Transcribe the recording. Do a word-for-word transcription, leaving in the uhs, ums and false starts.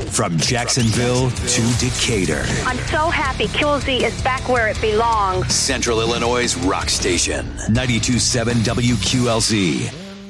From Jacksonville to Decatur. I'm so happy Q L Z is back where it belongs. Central Illinois' rock station. ninety-two point seven W Q L Z.